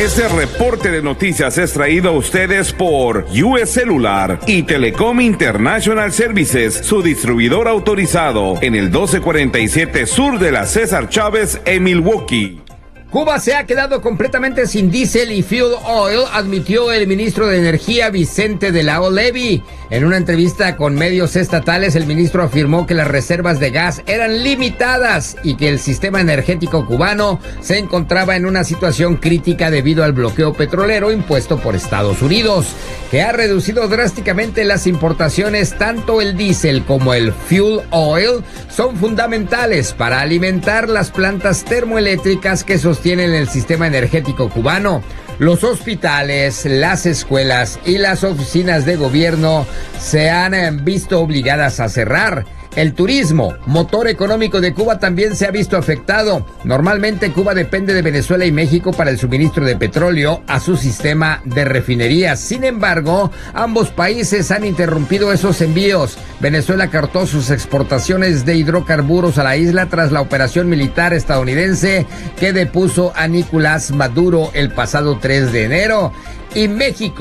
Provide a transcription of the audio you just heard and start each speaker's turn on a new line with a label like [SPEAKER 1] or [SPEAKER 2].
[SPEAKER 1] Este reporte de noticias es traído a ustedes por US Cellular y Telecom International Services, su distribuidor autorizado en el 1247 sur de la César Chávez en Milwaukee.
[SPEAKER 2] Cuba se ha quedado completamente sin diésel y fuel oil, admitió el ministro de Energía Vicente de la O Levy. En una entrevista con medios estatales, el ministro afirmó que las reservas de gas eran limitadas y que el sistema energético cubano se encontraba en una situación crítica debido al bloqueo petrolero impuesto por Estados Unidos, que ha reducido drásticamente las importaciones. Tanto el diésel como el fuel oil son fundamentales para alimentar las plantas termoeléctricas que sostienen el sistema energético cubano. Los hospitales, las escuelas y las oficinas de gobierno se han visto obligadas a cerrar. El turismo, motor económico de Cuba, también se ha visto afectado. Normalmente Cuba depende de Venezuela y México para el suministro de petróleo a su sistema de refinerías. Sin embargo, ambos países han interrumpido esos envíos. Venezuela cortó sus exportaciones de hidrocarburos a la isla tras la operación militar estadounidense que depuso a Nicolás Maduro el pasado 3 de enero. Y México